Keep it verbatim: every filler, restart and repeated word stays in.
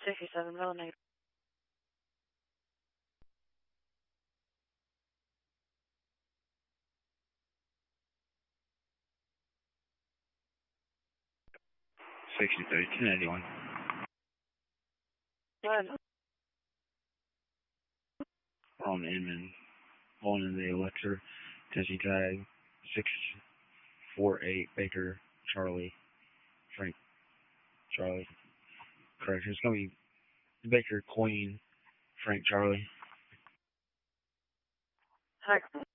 sixty-seven, Villa negative. sixty-three, two ninety-one. Go ahead. On Inman, on in the Electra, Tessie tag, six four eight, Baker, Charlie, Frank, Charlie. Correct, it's going to be Baker, Queen, Frank, Charlie. Hi.